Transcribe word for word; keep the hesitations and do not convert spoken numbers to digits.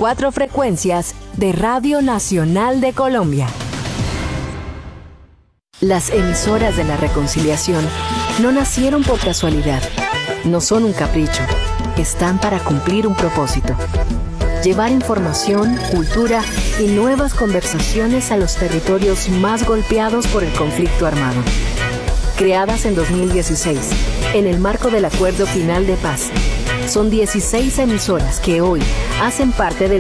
cuatro frecuencias de Radio Nacional de Colombia. Las emisoras de la reconciliación no nacieron por casualidad, no son un capricho, están para cumplir un propósito: llevar información, cultura y nuevas conversaciones a los territorios más golpeados por el conflicto armado. Creadas en dos mil dieciséis, en el marco del Acuerdo Final de Paz, son dieciséis emisoras que hoy hacen parte del